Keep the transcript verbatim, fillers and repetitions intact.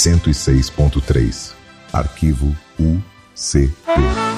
cento e seis ponto três. Arquivo U C P.